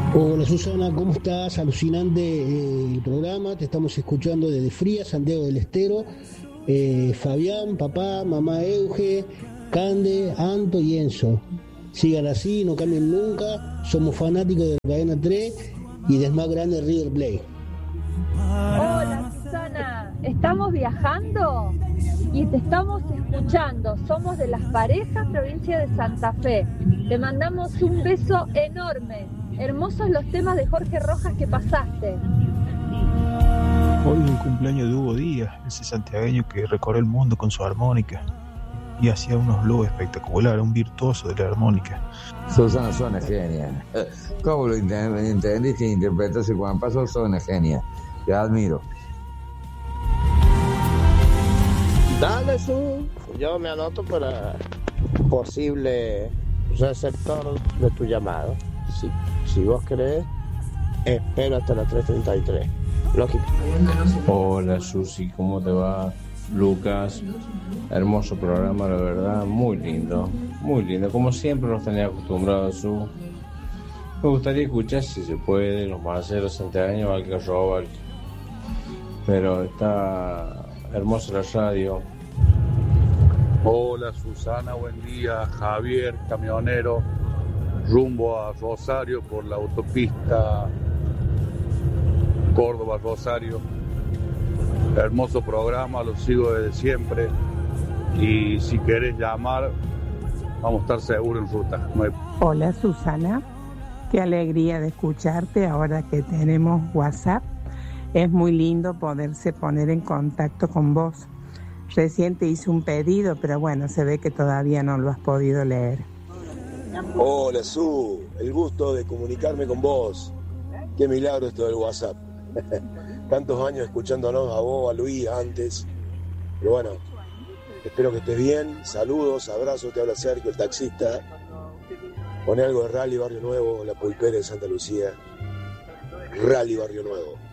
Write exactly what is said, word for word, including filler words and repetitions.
Hola Susana, ¿cómo estás? Alucinante eh, el programa, te estamos escuchando desde Fría, Santiago del Estero. Eh, Fabián, papá, mamá Euge, Cande, Anto y Enzo. Sigan así, no cambien nunca. Somos fanáticos de la cadena tres y del más grande River Plate. Hola Susana, estamos viajando y te estamos escuchando. Somos de Las Parejas, provincia de Santa Fe. Te mandamos un beso enorme. Hermosos los temas de Jorge Rojas que pasaste. Hoy es el cumpleaños de Hugo Díaz, ese santiagueño que recorre el mundo con su armónica y hacía unos blues espectaculares, un virtuoso de la armónica. Susana suena genia. ¿Cómo lo entendiste y interpretaste cuando pasó? Suena genia. Te admiro. Dale, Su. Yo me anoto para posible receptor de tu llamado. Si, si vos querés, espero hasta las tres treinta y tres. Lógico. Hola, Susi, ¿cómo te va? Lucas, hermoso programa, la verdad, muy lindo, muy lindo. Como siempre nos tenía acostumbrados, Su. Me gustaría escuchar, si se puede, los marceros santiagueños, Valque Robal. Pero está hermosa la radio. Hola Susana, buen día. Javier, camionero, rumbo a Rosario por la autopista Córdoba-Rosario. Hermoso programa, lo sigo desde siempre. Y si querés llamar, vamos a estar seguros en ruta. Hola Susana, qué alegría de escucharte ahora que tenemos WhatsApp. Es muy lindo poderse poner en contacto con vos. Recién te hice un pedido, pero bueno, se ve que todavía no lo has podido leer. Hola Su, el gusto de comunicarme con vos. Qué milagro esto del WhatsApp. Tantos años escuchándonos a vos, a Luis antes. Pero bueno, espero que estés bien. Saludos, abrazos, te habla Sergio, el taxista. Poné algo de Rally Barrio Nuevo, la pulpera de Santa Lucía. Rally Barrio Nuevo.